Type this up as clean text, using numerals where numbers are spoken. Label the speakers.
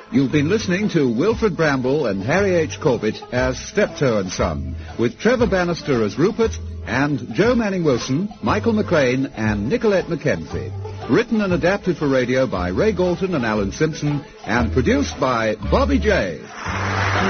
Speaker 1: You've been listening to Wilfred Bramble and Harry H. Corbett as Steptoe and Son, with Trevor Bannister as Rupert, and Joe Manning-Wilson, Michael McCrane, and Nicolette Mackenzie. Written and adapted for radio by Ray Galton and Alan Simpson, and produced by Bobby J.